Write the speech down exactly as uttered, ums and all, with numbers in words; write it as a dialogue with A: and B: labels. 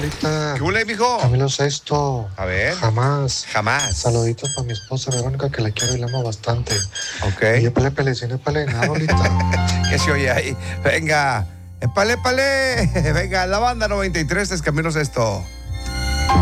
A: Lolita.
B: ¿Qué huele, mijo?
A: Camilo Sexto.
B: A ver.
A: Jamás.
B: Jamás.
A: Saluditos para mi esposa Verónica, que la quiero y la amo bastante.
B: Ok.
A: Y épale, pele, sin épale, nada, Lolita.
B: ¿Qué se oye ahí? Venga. Épale, épale. Venga, la banda noventa y tres es Camilo Sexto.